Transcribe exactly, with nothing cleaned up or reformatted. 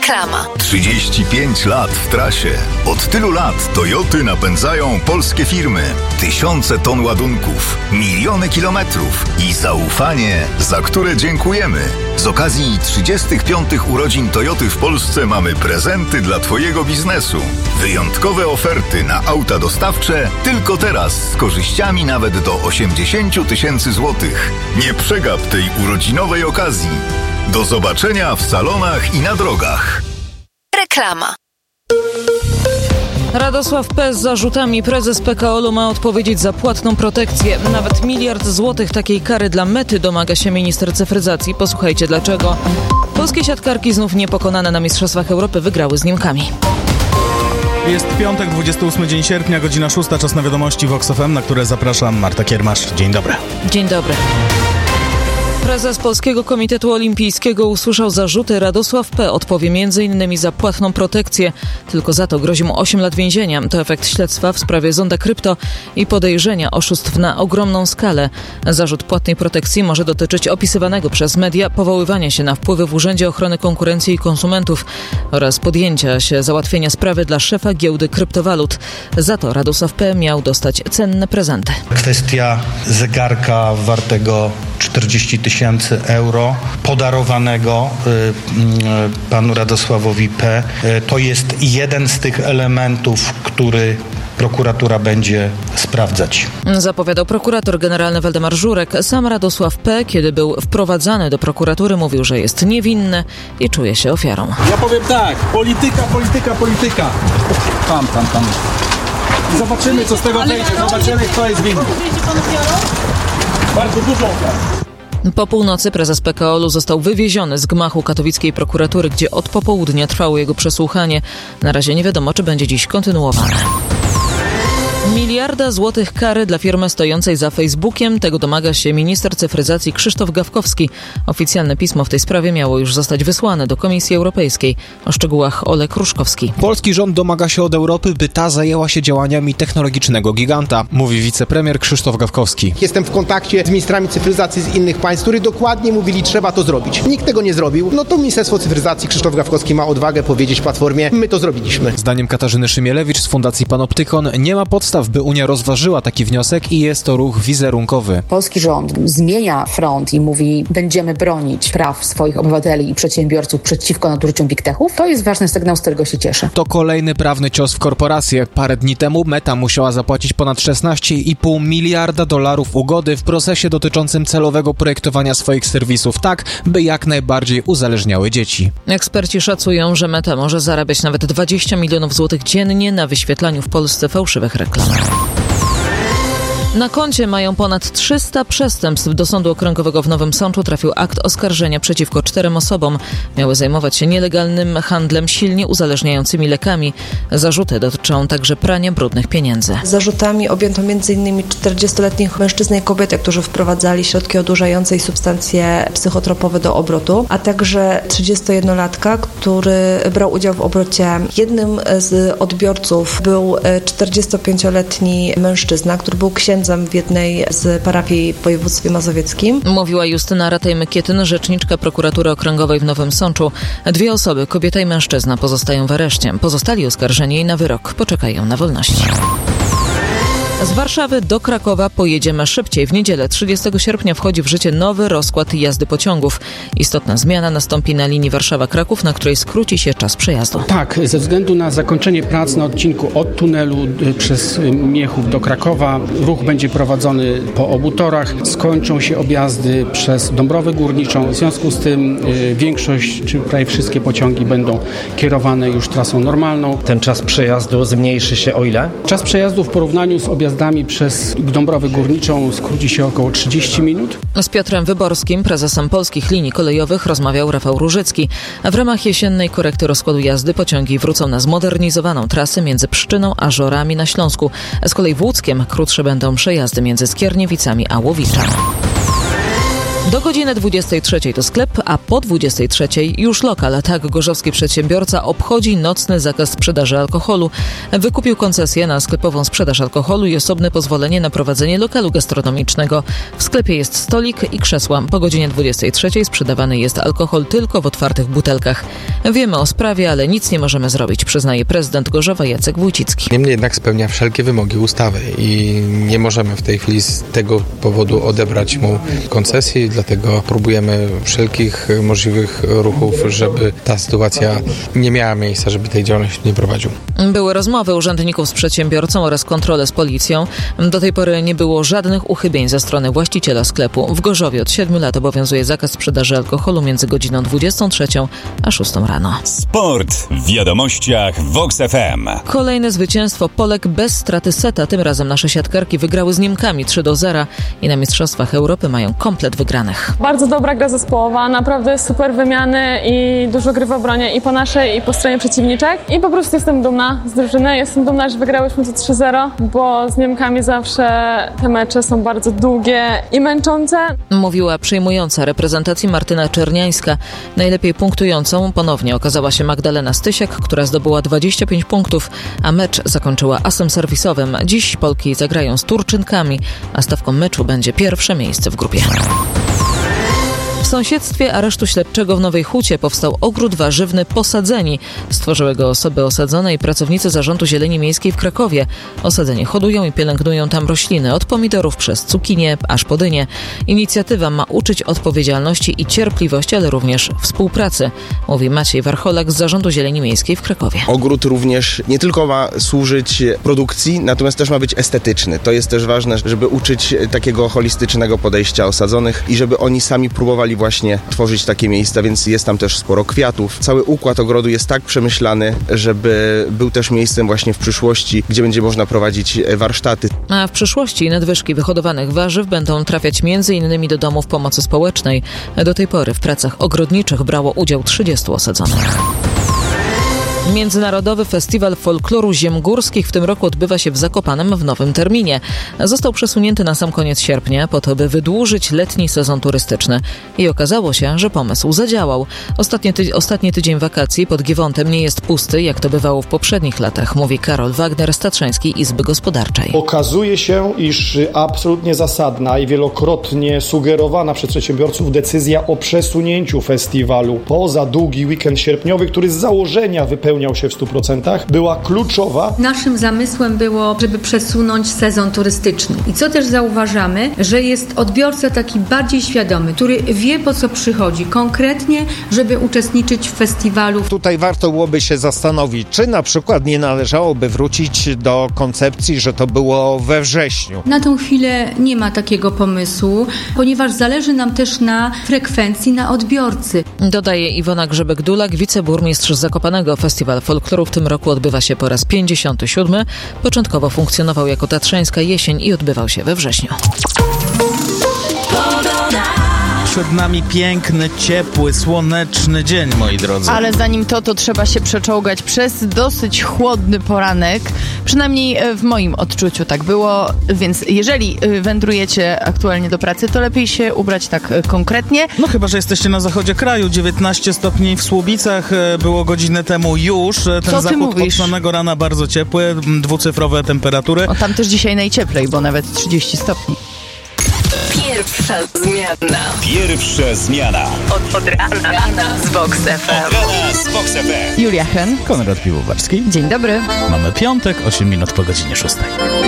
Reklama. trzydzieści pięć lat w trasie. Od tylu lat Toyoty napędzają polskie firmy. Tysiące ton ładunków, miliony kilometrów i zaufanie, za które dziękujemy. Z okazji trzydziestych piątych urodzin Toyoty w Polsce mamy prezenty dla Twojego biznesu. Wyjątkowe oferty na auta dostawcze tylko teraz z korzyściami nawet do osiemdziesiąt tysięcy złotych. Nie przegap tej urodzinowej okazji. Do zobaczenia w salonach i na drogach. Reklama. Radosław P. z zarzutami. Prezes P K O L-u ma odpowiedzieć za płatną protekcję. Nawet miliard złotych takiej kary dla Mety domaga się minister cyfryzacji. Posłuchajcie dlaczego. Polskie siatkarki znów niepokonane na Mistrzostwach Europy wygrały z Niemkami. Jest piątek, dwudziesty ósmy dzień sierpnia, godzina szósta, czas na wiadomości Vox F M, na które zapraszam, Marta Kiermasz. Dzień dobry. Dzień dobry. Prezes Polskiego Komitetu Olimpijskiego usłyszał zarzuty. Radosław P. odpowie między innymi za płatną protekcję. Tylko za to grozi mu osiem lat więzienia. To efekt śledztwa w sprawie Zonda Krypto i podejrzenia oszustw na ogromną skalę. Zarzut płatnej protekcji może dotyczyć opisywanego przez media powoływania się na wpływy w Urzędzie Ochrony Konkurencji i Konsumentów oraz podjęcia się załatwienia sprawy dla szefa giełdy kryptowalut. Za to Radosław P. miał dostać cenne prezenty. Kwestia zegarka wartego czterdzieści tysięcy euro podarowanego y, y, panu Radosławowi P. Y, to jest jeden z tych elementów, który prokuratura będzie sprawdzać. Zapowiadał prokurator generalny Waldemar Żurek. Sam Radosław P., kiedy był wprowadzany do prokuratury, mówił, że jest niewinny i czuje się ofiarą. Ja powiem tak, polityka, polityka, polityka. Tam, tam, tam. Zobaczymy, co z tego wyjdzie. Zobaczymy, kto jest winny. Bardzo dużo ofiar. Po północy prezes P K O L-u został wywieziony z gmachu katowickiej prokuratury, gdzie od popołudnia trwało jego przesłuchanie. Na razie nie wiadomo, czy będzie dziś kontynuowane. Miliarda złotych kary dla firmy stojącej za Facebookiem. Tego domaga się minister cyfryzacji Krzysztof Gawkowski. Oficjalne pismo w tej sprawie miało już zostać wysłane do Komisji Europejskiej. O szczegółach Olek Ruszkowski. Polski rząd domaga się od Europy, by ta zajęła się działaniami technologicznego giganta, mówi wicepremier Krzysztof Gawkowski. Jestem w kontakcie z ministrami cyfryzacji z innych państw, którzy dokładnie mówili, trzeba to zrobić. Nikt tego nie zrobił. No to Ministerstwo Cyfryzacji, Krzysztof Gawkowski ma odwagę powiedzieć Platformie, my to zrobiliśmy. Zdaniem Katarzyny Szymielewicz z Fundacji Panoptykon nie ma podstaw, by Unia rozważyła taki wniosek i jest to ruch wizerunkowy. Polski rząd zmienia front i mówi, będziemy bronić praw swoich obywateli i przedsiębiorców przeciwko nadużyciom big techów. To jest ważny sygnał, z którego się cieszę. To kolejny prawny cios w korporację. Parę dni temu Meta musiała zapłacić ponad szesnaście i pół miliarda dolarów ugody w procesie dotyczącym celowego projektowania swoich serwisów tak, by jak najbardziej uzależniały dzieci. Eksperci szacują, że Meta może zarabiać nawet dwadzieścia milionów złotych dziennie na wyświetlaniu w Polsce fałszywych reklam. Na koncie mają ponad trzysta przestępstw. Do Sądu Okręgowego w Nowym Sączu trafił akt oskarżenia przeciwko czterem osobom. Miały zajmować się nielegalnym handlem silnie uzależniającymi lekami. Zarzuty dotyczą także prania brudnych pieniędzy. Zarzutami objęto między innymi czterdziestoletnich mężczyzn i kobiety, którzy wprowadzali środki odurzające i substancje psychotropowe do obrotu, a także trzydziestojednolatka, który brał udział w obrocie. Jednym z odbiorców był czterdziestopięcioletni mężczyzna, który był księdzem w jednej z parafii w województwie mazowieckim. Mówiła Justyna Rataj-Mykietyn, rzeczniczka prokuratury okręgowej w Nowym Sączu. Dwie osoby, kobieta i mężczyzna, pozostają w areszcie. Pozostali oskarżeni na wyrok poczekają na wolności. Z Warszawy do Krakowa pojedziemy szybciej. W niedzielę trzydziestego sierpnia wchodzi w życie nowy rozkład jazdy pociągów. Istotna zmiana nastąpi na linii Warszawa-Kraków, na której skróci się czas przejazdu. Tak, ze względu na zakończenie prac na odcinku od tunelu przez Miechów do Krakowa ruch będzie prowadzony po obu torach. Skończą się objazdy przez Dąbrowę Górniczą. W związku z tym y, większość, czy prawie wszystkie pociągi będą kierowane już trasą normalną. Ten czas przejazdu zmniejszy się o ile? Czas przejazdu w porównaniu z objazdami przez Dąbrowę Górniczą skróci się około trzydzieści minut. Z Piotrem Wyborskim, prezesem Polskich Linii Kolejowych, rozmawiał Rafał Różycki. W ramach jesiennej korekty rozkładu jazdy pociągi wrócą na zmodernizowaną trasę między Pszczyną a Żorami na Śląsku. Z kolei w Łódzkiem krótsze będą przejazdy między Skierniewicami a Łowiczem. Do godziny dwudziestej trzeciej to sklep, a po dwudziestej trzeciej już lokal. Tak gorzowski przedsiębiorca obchodzi nocny zakaz sprzedaży alkoholu. Wykupił koncesję na sklepową sprzedaż alkoholu i osobne pozwolenie na prowadzenie lokalu gastronomicznego. W sklepie jest stolik i krzesła. Po godzinie dwudziestej trzeciej sprzedawany jest alkohol tylko w otwartych butelkach. Wiemy o sprawie, ale nic nie możemy zrobić, przyznaje prezydent Gorzowa Jacek Wójcicki. Niemniej jednak spełnia wszelkie wymogi ustawy i nie możemy w tej chwili z tego powodu odebrać mu koncesji. Dlatego próbujemy wszelkich możliwych ruchów, żeby ta sytuacja nie miała miejsca, żeby tej działalności nie prowadził. Były rozmowy urzędników z przedsiębiorcą oraz kontrole z policją. Do tej pory nie było żadnych uchybień ze strony właściciela sklepu. W Gorzowie od siedmiu lat obowiązuje zakaz sprzedaży alkoholu między godziną dwudziestą trzecią a szóstą rano. Sport w wiadomościach VOX F M. Kolejne zwycięstwo Polek bez straty seta. Tym razem nasze siatkarki wygrały z Niemkami trzy do zera i na Mistrzostwach Europy mają komplet wygranych. Bardzo dobra gra zespołowa, naprawdę super wymiany i dużo gry w obronie i po naszej, i po stronie przeciwniczek. I po prostu jestem dumna z drużyny, jestem dumna, że wygrałyśmy to trzy zero, bo z Niemkami zawsze te mecze są bardzo długie i męczące. Mówiła przyjmująca reprezentacji Martyna Czerniańska. Najlepiej punktującą ponownie okazała się Magdalena Stysiak, która zdobyła dwadzieścia pięć punktów, a mecz zakończyła asem serwisowym. Dziś Polki zagrają z Turczynkami, a stawką meczu będzie pierwsze miejsce w grupie. W sąsiedztwie aresztu śledczego w Nowej Hucie powstał ogród warzywny Posadzeni. Stworzyły go osoby osadzone i pracownicy Zarządu Zieleni Miejskiej w Krakowie. Osadzeni hodują i pielęgnują tam rośliny, od pomidorów przez cukinię aż po dynię. Inicjatywa ma uczyć odpowiedzialności i cierpliwości, ale również współpracy, mówi Maciej Warcholak z Zarządu Zieleni Miejskiej w Krakowie. Ogród również nie tylko ma służyć produkcji, natomiast też ma być estetyczny. To jest też ważne, żeby uczyć takiego holistycznego podejścia osadzonych i żeby oni sami próbowali właśnie tworzyć takie miejsca, więc jest tam też sporo kwiatów. Cały układ ogrodu jest tak przemyślany, żeby był też miejscem właśnie w przyszłości, gdzie będzie można prowadzić warsztaty. A w przyszłości nadwyżki wyhodowanych warzyw będą trafiać między innymi do domów pomocy społecznej. Do tej pory w pracach ogrodniczych brało udział trzydziestu osadzonych. Międzynarodowy Festiwal Folkloru Ziem Górskich w tym roku odbywa się w Zakopanem w nowym terminie. Został przesunięty na sam koniec sierpnia po to, by wydłużyć letni sezon turystyczny. I okazało się, że pomysł zadziałał. Ostatni, ty- ostatni tydzień wakacji pod Giewontem nie jest pusty, jak to bywało w poprzednich latach, mówi Karol Wagner z Tatrzańskiej Izby Gospodarczej. Okazuje się, iż absolutnie zasadna i wielokrotnie sugerowana przez przedsiębiorców decyzja o przesunięciu festiwalu poza długi weekend sierpniowy, który z założenia wypełniał się w stu procentach, była kluczowa. Naszym zamysłem było, żeby przesunąć sezon turystyczny. I co też zauważamy, że jest odbiorca taki bardziej świadomy, który wie, po co przychodzi konkretnie, żeby uczestniczyć w festiwalu. Tutaj warto byłoby się zastanowić, czy na przykład nie należałoby wrócić do koncepcji, że to było we wrześniu. Na tą chwilę nie ma takiego pomysłu, ponieważ zależy nam też na frekwencji, na odbiorcy. Dodaje Iwona Grzebek-Dulak, wiceburmistrz Zakopanego. Festiwal Folkloru w tym roku odbywa się po raz pięćdziesiąty siódmy. Początkowo funkcjonował jako Tatrzańska Jesień i odbywał się we wrześniu. Przed nami piękny, ciepły, słoneczny dzień, moi drodzy. Ale zanim to, to trzeba się przeczołgać przez dosyć chłodny poranek. Przynajmniej w moim odczuciu tak było, więc jeżeli wędrujecie aktualnie do pracy, to lepiej się ubrać tak konkretnie. No chyba, że jesteście na zachodzie kraju. dziewiętnaście stopni w Słubicach było godzinę temu już. Ten Co ty zachód mówisz? od samego rana bardzo ciepły, dwucyfrowe temperatury. O, tam też dzisiaj najcieplej, bo nawet trzydzieści stopni. Pierwsza zmiana. Pierwsza zmiana. Od, od rana, rana z VOX F M. Od rana z VOX F M. Julia Hen. Konrad Piwowarski. Dzień dobry. Mamy piątek, osiem minut po godzinie szóstej.